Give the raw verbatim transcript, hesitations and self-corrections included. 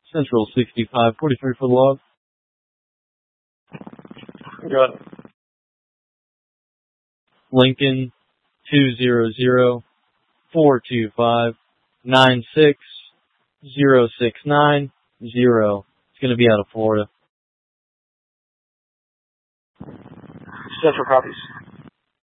Central sixty-five forty-three for the log. Got it. Lincoln two zero zero four two five nine six zero six nine zero. It's going to be out of Florida. Central copies.